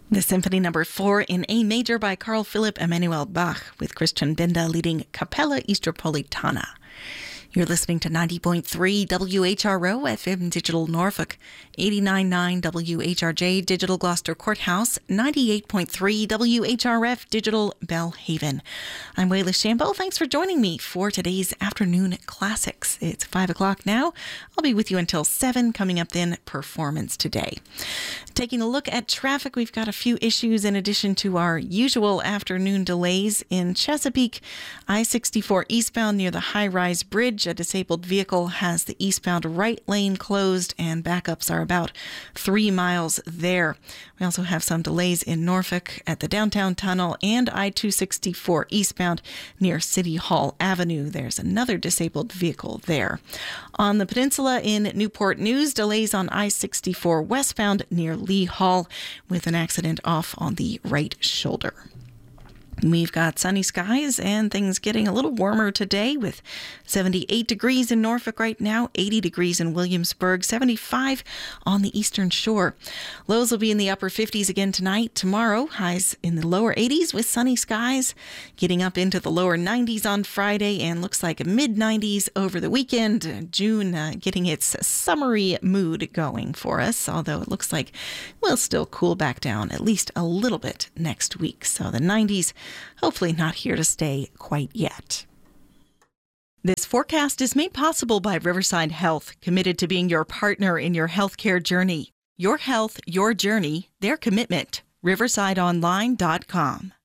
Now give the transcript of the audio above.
The Symphony No. 4 in A major by Carl Philipp Emanuel Bach, with Christian Benda leading Capella Istropolitana. You're listening to 90.3 WHRO FM Digital Norfolk, 89.9 WHRJ Digital Gloucester Courthouse, 98.3 WHRF Digital Belhaven. I'm Wayla Shambo. Thanks for joining me for today's afternoon classics. It's 5 o'clock now. I'll be with you until 7. Coming up then, Performance Today. Taking a look at traffic, we've got a few issues in addition to our usual afternoon delays in Chesapeake. I-64 eastbound near the high-rise bridge. A disabled vehicle has the eastbound right lane closed, and backups are about 3 miles there. We also have some delays in Norfolk at the downtown tunnel and I-264 eastbound near City Hall Avenue. There's another disabled vehicle there. On the peninsula in Newport News, delays on I-64 westbound near Lee Hall with an accident off on the right shoulder. We've got sunny skies and things getting a little warmer today with 78 degrees in Norfolk right now, 80 degrees in Williamsburg, 75 on the eastern shore. Lows will be in the upper 50s again tonight. Tomorrow, highs in the lower 80s with sunny skies, getting up into the lower 90s on Friday, and looks like mid-90s over the weekend. June getting its summery mood going for us, although it looks like we'll still cool back down at least a little bit next week. So the 90s hopefully not here to stay quite yet. This forecast is made possible by Riverside Health, committed to being your partner in your healthcare journey. Your health, your journey, their commitment. RiversideOnline.com.